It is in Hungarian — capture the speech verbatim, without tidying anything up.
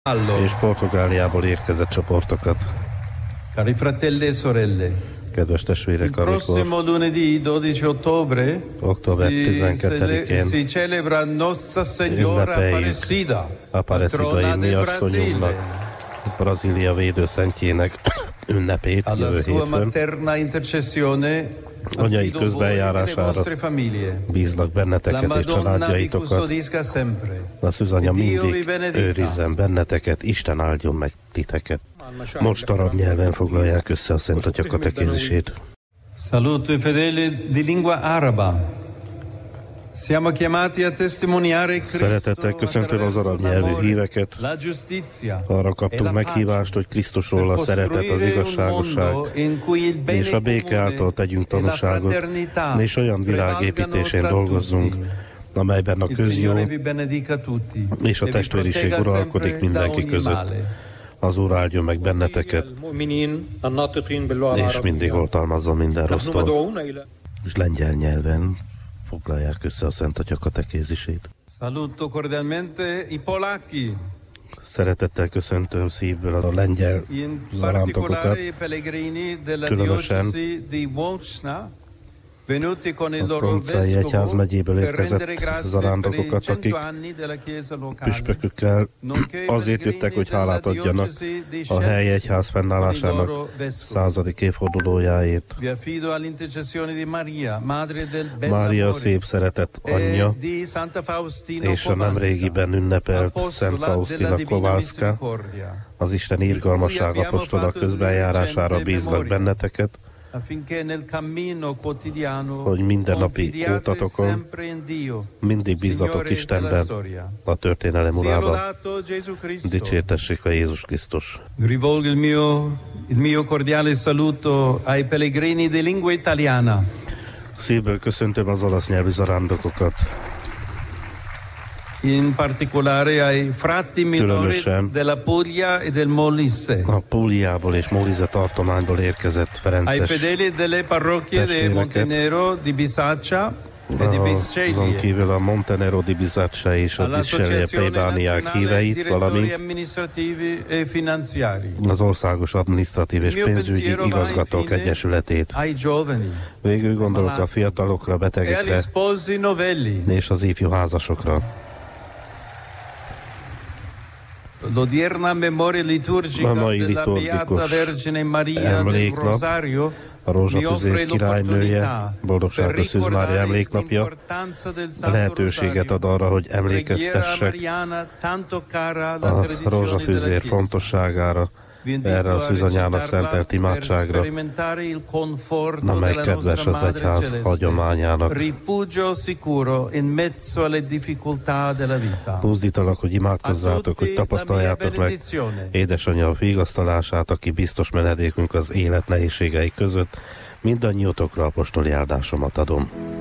és Portugáliából érkezett csoportokat. Cari fratelli e sorelle, Kedves testvérek, il prossimo amikor lunedì dodici ottobre október si, tizenkettedikén si celebra Nossa Signora Aparecida, Aparecidai patrona mi del asszonyunknak, Brasile. Brazília védőszentjének ünnepét Alla jövő sua hétfőn. materna intercessione Anyai affido voi e le közbenjárására vostre famiglie. bízlak La benneteket és Madonna vi családjaitokat. custodisca sempre. A szűzanya E Dio vi mindig benedica. őrizzen benneteket, Isten áldjon meg titeket. Most arab nyelven foglalják össze a Szent Atya katekézisét. Saluto i fedeli di lingua araba. Siamo chiamati a testimoniare Cristo Szeretettel köszöntöm az arab nyelvű híveket. la giustizia, Arra kaptunk meghívást, hogy Krisztusról a szeretet, az igazságosság és a béke által tegyünk tanúságot, és olyan világ építésén dolgozzunk, amelyben a közjó és a testvériség uralkodik mindenki között. Az Úr áldjon meg benneteket, és mindig oltalmazzon minden rossztól. És lengyel nyelven foglalják össze a Szent Atya katekézisét. Saluto cordialmente i polacchi, Szeretettel köszöntöm szívből a lengyel in zarándokokat, particolare i pellegrini della különösen diocesi di Łódź, venuti con il a loro Koncai Egyház vescovo megyéből per érkezett rendere grazie per i zarándokokat, cento akik anni della chiesa locale. püspökükkel azért jöttek, hogy hálát adjanak a helyi egyház fennállásának századik évfordulójáért. Vi affido all'intercessione di Maria, madre del Mária szép szeretett anyja, di Santa Faustina és a nemrégiben ünnepelt Szent Faustina Kowalska, az Isten irgalmasság apostola közbenjárására bízlak benneteket, affinché nel cammino quotidiano hogy mindennapi confidiate útatokon sempre in Dio, mindig bízzatok Signore della Istenben, storia. a történelem Sia urában. lodato Gesù Cristo. Dicsértessék a Jézus Krisztus. Rivolgo il mio, il mio cordiale saluto ai pellegrini di lingua italiana. Szívből köszöntöm az olasz nyelvű zarándokokat, In particolare ai frati minori Különösen della Puglia e del Molise, a Púliából és Molise tartományból érkezett ai ferences fedeli delle parrocchie di testvéreket, Montenero, di Bisaccia e di azon Bisceglie, kívül a Montenero di Bisaccia és a Bisceglie all'Associazione plébániák Nazionale híveit, Direttori valamint Amministrativi e Finanziari, az Országos Adminisztratív és Pénzügyi Igazgatók Egyesületét. ai giovani Végül gondolok a fiatalokra, e agli betegekre sposi novelli. és az ifjú házasokra. L'odierna memoria liturgica A mai della Beata liturgikus Vergine Maria del emléknap, Rosario a mi offre Rózsafűzér királynője, l'opportunità boldogságos per Szűz Mária ricordare emléknapja, l'importanza del a Santo lehetőséget ad Rosario, arra, hogy preghiera emlékeztessek mariana tanto cara alla a tradizione della Rózsafűzér Chiesa. fontosságára, Vi invito erre a a szűzanyának recitarla szentelt per imádságra, sperimentare il conforto amely della kedves nostra az Madre egyház Celeste. hagyományának. Rifugio sicuro in mezzo alle difficoltà della vita. Buzdítalak, hogy imádkozzátok, hogy tapasztaljátok meg édesanyja vigasztalását, aki biztos menedékünk az élet nehézségei között. Mindannyiótokra apostoli áldásomat adom.